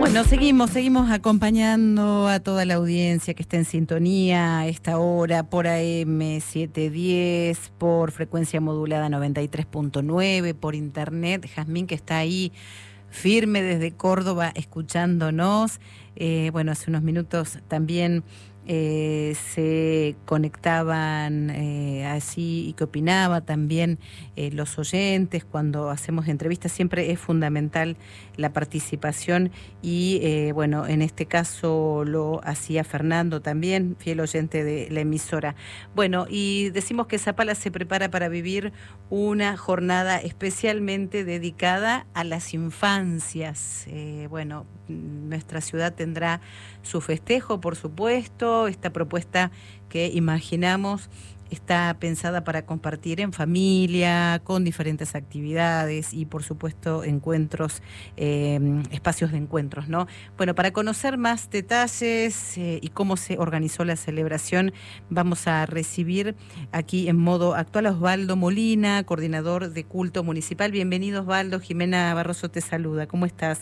Bueno, seguimos acompañando a toda la audiencia que está en sintonía a esta hora por AM 710, por frecuencia modulada 93.9, por internet. Jazmín, que está ahí firme desde Córdoba escuchándonos. Bueno, hace unos minutos también se conectaban así y que opinaba también los oyentes. Cuando hacemos entrevistas siempre es fundamental la participación y bueno, en este caso lo hacía Fernando también, fiel oyente de la emisora. Bueno, y decimos que Zapala se prepara para vivir una jornada especialmente dedicada a las infancias. Bueno, nuestra ciudad tendrá su festejo, por supuesto. Esta propuesta que imaginamos está pensada para compartir en familia, con diferentes actividades y, por supuesto, encuentros, espacios de encuentros, ¿no? Bueno, para conocer más detalles y cómo se organizó la celebración, vamos a recibir aquí en modo actual a Osvaldo Molina, coordinador de culto municipal. Bienvenido, Osvaldo. Jimena Barroso te saluda. ¿Cómo estás?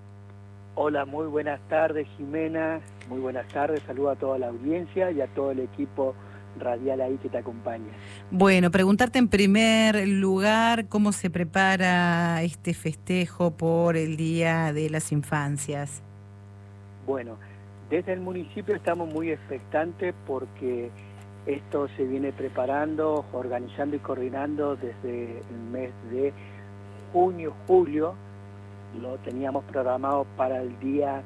Hola, muy buenas tardes, Jimena. Muy buenas tardes. Saludo a toda la audiencia y a todo el equipo radial ahí que te acompaña. Bueno, preguntarte en primer lugar cómo se prepara este festejo por el Día de las Infancias. Bueno, desde el municipio estamos muy expectantes porque esto se viene preparando, organizando y coordinando desde el mes de junio, julio. Lo teníamos programado para el día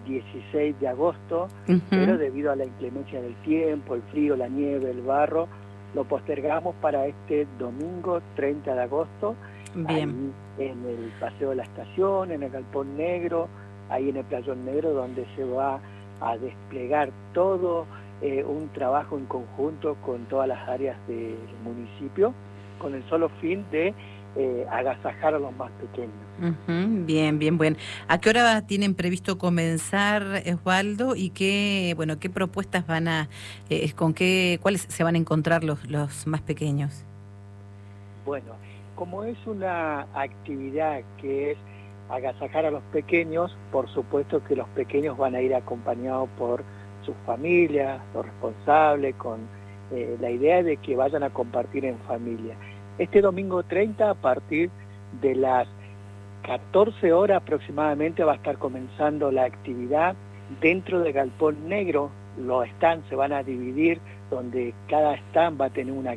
16 de agosto, pero debido a la inclemencia del tiempo, el frío, la nieve, el barro, lo postergamos para este domingo 30 de agosto. Bien. Ahí en el Paseo de la Estación, en el Galpón Negro, ahí en el Playón Negro, donde se va a desplegar todo un trabajo en conjunto con todas las áreas del municipio, con el solo fin de agasajar a los más pequeños. Bien, bien, bueno. ¿A qué hora tienen previsto comenzar, Osvaldo? Y qué propuestas van a, cuáles se van a encontrar los más pequeños? Bueno, como es una actividad que es agasajar a los pequeños, por supuesto que los pequeños van a ir acompañados por sus familias, los responsables, con la idea de que vayan a compartir en familia. Este domingo 30, a partir de las 14 horas aproximadamente, va a estar comenzando la actividad dentro del Galpón Negro. Los stands se van a dividir, donde cada stand va a tener una